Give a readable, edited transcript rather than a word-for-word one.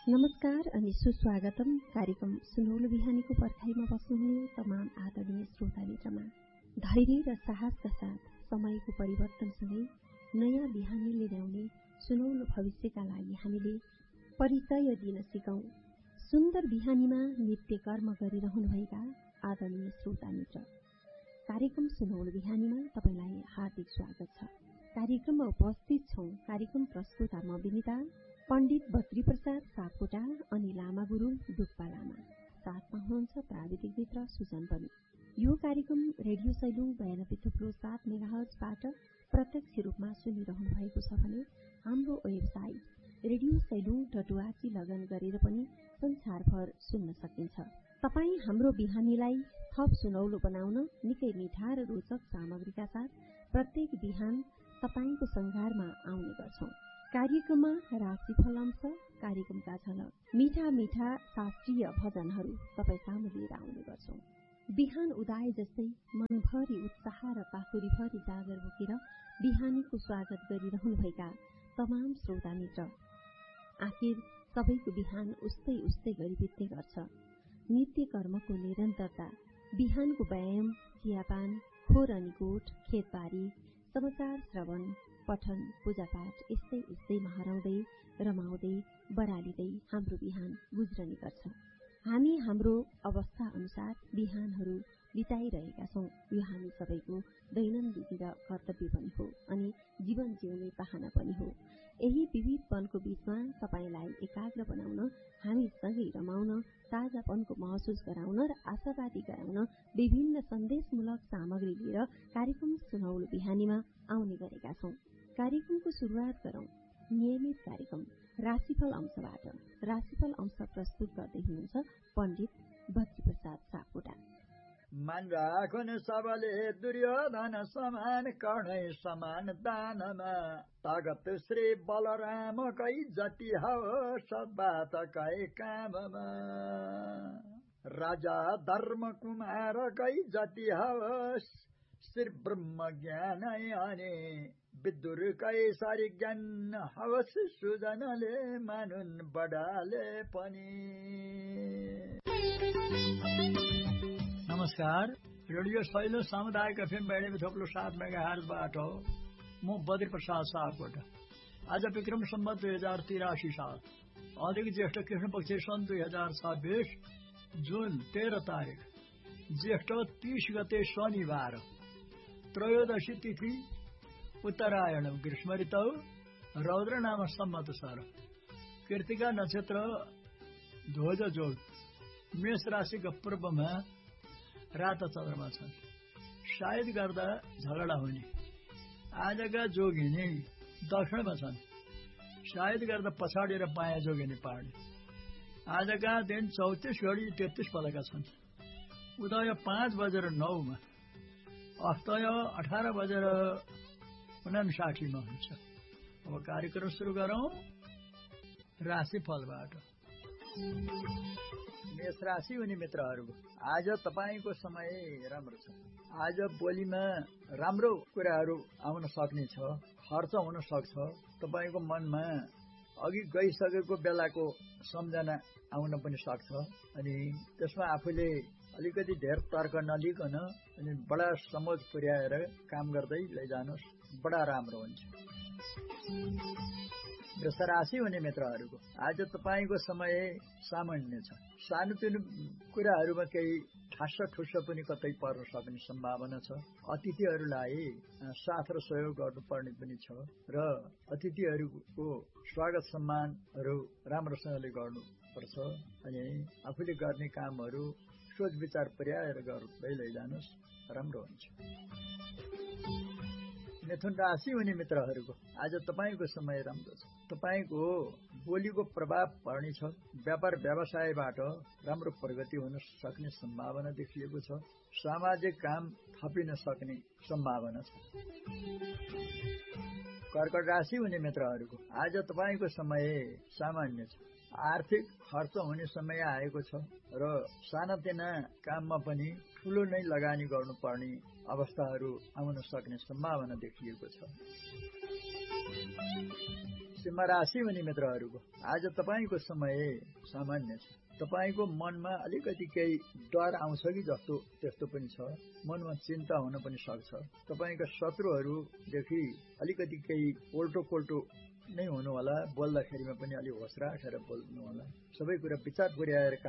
नमस्कार अनि सुस्वागतम कार्यक्रम सुनौलो बिहानीको पर्खाइमा बस्नुहुने तमाम आदरणीय श्रोता मित्रमा। धैर्य र साहसका साथ समयको परिवर्तनसँगै नयाँ बिहानीले ल्याउने सुनौलो भविष्यका लागि हामीले परिचय दिन सिकौं। सुन्दर बिहानीमा नित्य कर्म गरिरहनुभएका आदरणीय श्रोता मित्र, कार्यक्रम सुनौलो बिहानीमा तपाईलाई हार्दिक स्वागत छ। कार्यक्रममा उपस्थित छौं कार्यक्रम प्रस्तुता म विनिता, पण्डित बद्री प्रसाद सापकोटा अनि लामा गुरु डुक्पा लामा। साथमा हुनुहुन्छ प्राविधिक मित्र सुजन पनि। यो कार्यक्रम रेडियो सैलुङ 92.7 मेगाहर्जबाट प्रत्यक्ष रूपमा सुनिरहनु भएको छ भने हाम्रो वेबसाइट रेडियो सैलुङ.org लगइन गरेर पनि संसारभर सुन्न सकिन्छ। तपाई हाम्रो बिहानीलाई थप सुनौलो बनाउन निकै मिठा र रोचक सामग्रीका साथ प्रत्येक बिहान तपाईको संघारमा आउने गर्छौं। कार्यक्रममा राशिफल अंश, कार्यक्रमका झलक, मिठा मिठा शास्त्रीय भजनहरू तपाई सामु लिएर आउने गर्छौं। बिहान उदाए जस्तै मनभरि उत्साह र पाखुरीभरि जागर बोकेर बिहानीको स्वागत गरिरहनुभएका तमाम श्रोता मित्र, आखिर सबैको बिहान उस्तै उस्तै गरी बित्ने गर्छ। नित्य कर्मको निरन्तरता, बिहानको व्यायाम, चियापान, खोर अनि गोठ, खेतबारी, समाचार श्रवण, पठन, पूजापाठ यस्तै यस्तैमा हराउँदै रमाउँदै बरालिँदै हाम्रो बिहान गुज्रने गर्छ। हामी हाम्रो अवस्था अनुसार बिहानहरू बिताइरहेका छौं। यो हामी सबैको दैनन्दिन र कर्तव्य पनि हो अनि जीवन जिउने बहाना पनि हो। यही विविधपनको बीचमा तपाईलाई एकाग्र बनाउन, हामी सँगै रमाउन, ताजापनको महसुस गराउन र आशावादी गराउन विभिन्न सन्देशमूलक सामग्री लिएर कार्यक्रम सुनौलो बिहानीमा आउने गरेका छौं। कार्यक्रमको शुरूआत गरौं नियमित कार्यक्रम राशिफल अंशबाट। राशिफल अंश प्रस्तुत गर्दै हुनुहुन्छ पण्डित बद्री प्रसाद सापकोटा। मन राखुन सबले दुर्योधन समान, कर्णै समान दानमा, तागत श्री बलराम कै जति होस् बात कै काममा, राजा धर्म कुमार कै जति होस् श्री ब्रह्म ज्ञान अनि, विदुर कैसारी ज्ञान हवस् सुजनले मानुन् बडाले पनि। नमस्कार, रेडियो सैलुङ सामुदायिक एफएम 92.7 मेगाहर्जबाट म बद्री प्रसाद सापकोटा। आज विक्रम सम्वत 2083 साल, अधिक ज्येष्ठ कृष्ण पक्ष सन् 2026 जुन 13 तारिक, ज्येष्ठ 30 गते शनिबार, त्रयोदशी तिथि, उत्तरायण, ग्रीष्म ऋतु, रौद्र नाम संवत्सर, कृतिका नक्षत्र, ध्वज जोग, मेष राशिका पूर्वमा राता चन्द्रमा छन्। सायद गर्दा झगडा हुने। आजका जोगिनी दक्षिणमा छन्। सायद गर्दा पछाडि र बायाँ जोगिनी पार्ने। आजका दिन 34 घडी 33 पलका छन्। उदय 5:09 मा, अस्तय 18:59 मा हुन्छ। अब कार्यक्रम सुरु गरौं राशिफलबाट। मेष राशि हुने मित्रहरूको आज तपाईको समय राम्रो छ। आज बोलीमा राम्रो कुराहरू आउन सक्ने छ, खर्च हुन सक्छ। तपाईको मनमा अघि गइसकेको बेलाको सम्झना आउन पनि सक्छ अनि त्यसमा आफूले अलिकति धेर तर्क नलिकन अनि बडा समझ पुर्याएर काम गर्दै लैजानुस्, बडा राम्रो हुन्छ। वृष राशि हुने मित्रहरूको आज तपाईको समय सामान्य छ। सानोतिनो कुराहरूमा केही ठास्स ठुस्स पनि कतै पर्न सक्ने सम्भावना छ। अतिथिहरूलाई साथ र सहयोग गर्नुपर्ने पनि छ र अतिथिहरूको स्वागत सम्मानहरू राम्रोसँगले गर्नुपर्छ अनि आफूले गर्ने कामहरू सोच विचार पुर्याएर गर्दै लैजानुस्, राम्रो हुन्छ। मिथुन राशि हुने मित्रहरूको आज तपाईको समय राम्रो छ। तपाईको बोलीको प्रभाव पर्ने छ। व्यापार व्यवसायबाट राम्रो प्रगति हुन सक्ने सम्भावना देखिएको छ। सामाजिक काम थपिन सक्ने सम्भावना छ। कर्कट राशि हुने मित्रहरूको आज तपाईको समय सामान्य छ। आर्थिक खर्च हुने समय आएको छ र सानातिना काममा पनि ठूलो नै लगानी गर्नुपर्ने अवस्थाहरू आउन सक्ने सम्भावना देखिएको छ। सिंह राशि हुने मित्रहरूको आज तपाईँको समय सामान्य छ। तपाईँको मनमा अलिकति केही डर आउँछ कि जस्तो त्यस्तो पनि छ। मनमा चिन्ता हुन पनि सक्छ। तपाईँका शत्रुहरूदेखि अलिकति केही कोल्टो नै हुनु होला। बोल्दाखेरिमा पनि अलि होस राखेर बोल्नु होला। सबै कुरा विचार पुर्याएर